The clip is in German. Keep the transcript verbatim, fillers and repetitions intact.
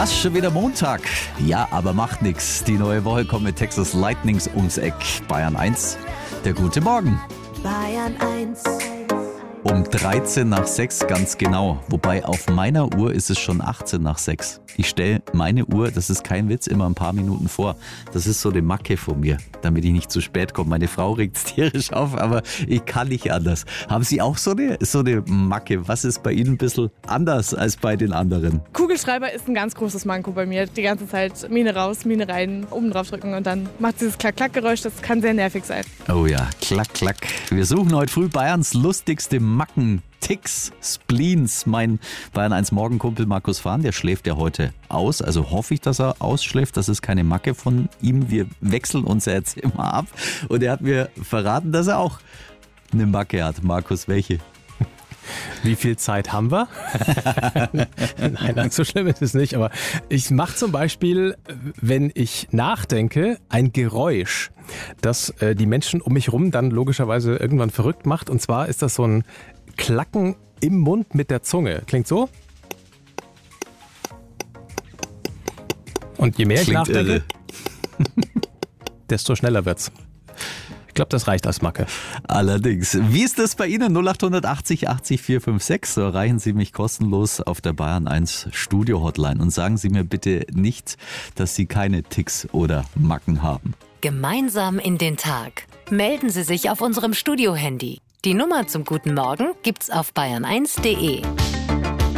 Was, schon wieder Montag? Ja, aber macht nix. Die neue Woche kommt mit Texas Lightnings ums Eck. Bayern eins, der gute Morgen. Bayern eins. Um dreizehn nach sechs ganz genau. Wobei auf meiner Uhr ist es schon achtzehn nach sechs. Ich stelle meine Uhr, das ist kein Witz, immer ein paar Minuten vor. Das ist so eine Macke von mir, damit ich nicht zu spät komme. Meine Frau regt es tierisch auf, aber ich kann nicht anders. Haben Sie auch so eine, so eine Macke? Was ist bei Ihnen ein bisschen anders als bei den anderen? Kugelschreiber ist ein ganz großes Manko bei mir. Die ganze Zeit Mine raus, Mine rein, oben drauf drücken und dann macht dieses Klack-Klack-Geräusch. Das kann sehr nervig sein. Oh ja, klack, klack. Wir suchen heute früh Bayerns lustigste Macken. Ticks, Spleens. Mein Bayern eins Morgenkumpel Markus Fahn, der schläft ja heute aus. Also hoffe ich, dass er ausschläft. Das ist keine Macke von ihm. Wir wechseln uns jetzt immer ab. Und er hat mir verraten, dass er auch eine Macke hat. Markus, welche? Wie viel Zeit haben wir? Nein, so schlimm ist es nicht. Aber ich mache zum Beispiel, wenn ich nachdenke, ein Geräusch, das äh, die Menschen um mich rum dann logischerweise irgendwann verrückt macht. Und zwar ist das so ein Klacken im Mund mit der Zunge. Klingt so. Und je mehr ich Klingt nachdenke, irre. desto schneller wird's. Ich glaube, das reicht als Macke. Allerdings. Wie ist das bei Ihnen? null acht achtzig achtzig vier fünf sechs. So erreichen Sie mich kostenlos auf der Bayern eins Studio Hotline und sagen Sie mir bitte nicht, dass Sie keine Ticks oder Macken haben. Gemeinsam in den Tag. Melden Sie sich auf unserem Studio-Handy. Die Nummer zum guten Morgen gibt's auf bayern eins punkt de.